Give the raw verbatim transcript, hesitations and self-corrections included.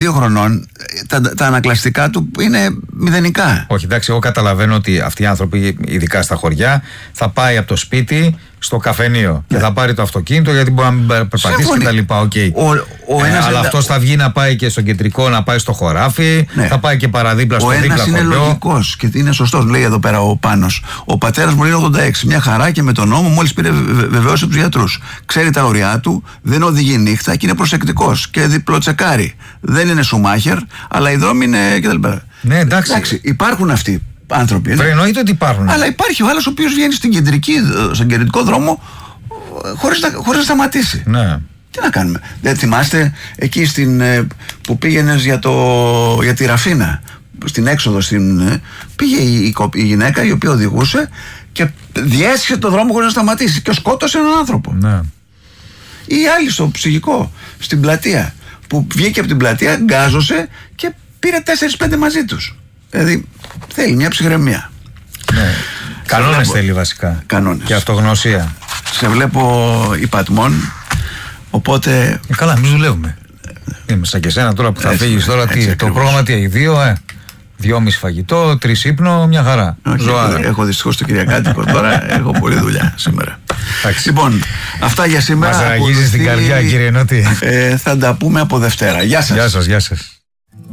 δύο χρονών τα, τα ανακλαστικά του είναι μηδενικά. Όχι, εντάξει, εγώ καταλαβαίνω ότι αυτοί οι άνθρωποι, ειδικά στα χωριά, θα πάει από το σπίτι στο καφενείο ναι. και θα πάρει το αυτοκίνητο γιατί μπορεί να μην περπατήσει και τα λοιπά. Okay. Ο, ο ε, ένας αλλά εντα... αυτός θα βγει να πάει και στο κεντρικό, να πάει στο χωράφι, ναι. θα πάει και παραδίπλα στο δίπλα χωριό. Ο ένας είναι λογικός και είναι σωστός, λέει εδώ πέρα ο Πάνος. Ο πατέρας μου είναι ογδόντα έξι, μια χαρά και με τον νόμο μόλις πήρε βεβαιώσει από τους γιατρούς. Ξέρει τα ωριά του, δεν οδηγεί νύχτα και είναι προσεκτικός και διπλοτσεκάρει. Δεν είναι Σουμάχερ, αλλά οι δρόμοι είναι κτλ. Ναι, εντάξει. εντάξει. Υπάρχουν αυτοί άνθρωποι. Βέβαια, εννοείται ότι υπάρχουν. Αλλά υπάρχει ο άλλος ο οποίος βγαίνει στην κεντρική, στον κεντρικό δρόμο χωρίς να, χωρίς να σταματήσει. Ναι. Τι να κάνουμε. Δεν θυμάστε εκεί στην, που πήγαινες για, το, για τη Ραφίνα, στην έξοδο στην, πήγε η, η, η γυναίκα η οποία οδηγούσε και διέσχε το δρόμο χωρίς να σταματήσει και σκότωσε έναν άνθρωπο. Ναι. Ή άλλη στο ψυχικό, στην πλατεία, που βγήκε από την πλατεία, γκάζωσε και πήρε τέσσερις πέντε μαζί τους. Δηλαδή θέλει μια ψυχραιμία. Ναι. Κανόνες θέλει βασικά. Κανόνες. Και αυτογνωσία. Σε βλέπω υπατμών, οπότε... Ε, καλά, μην δουλεύουμε. Είμαι σαν και εσένα τώρα που θα έτσι, φύγεις τώρα. Έτσι, τι, το πρόγραμμα τι έχει, δύο, ε. Δυόμιση φαγητό, τρεις ύπνο, μια χαρά. Όχι, έχω, έχω δυστυχώς το Κυριακάτικο τώρα, έχω πολλή δουλειά σήμερα. Λοιπόν, αυτά για σήμερα. Μας ραγίζεις την καρδιά, κύριε Νότι. Ε, θα τα πούμε από Δευτέρα. Γεια σας. Γεια σας, γεια σας.